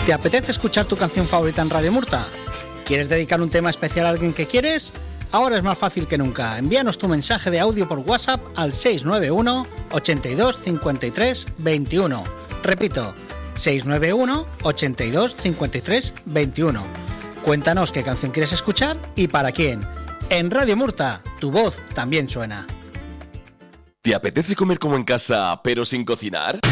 ¿Te apetece escuchar tu canción favorita en Radio Murta? ¿Quieres dedicar un tema especial a alguien que quieres? Ahora es más fácil que nunca. Envíanos tu mensaje de audio por WhatsApp al 691 82 53 21. Repito, 691 82 53 21. Cuéntanos qué canción quieres escuchar y para quién. En Radio Murta, tu voz también suena. ¿Te apetece comer como en casa, pero sin cocinar?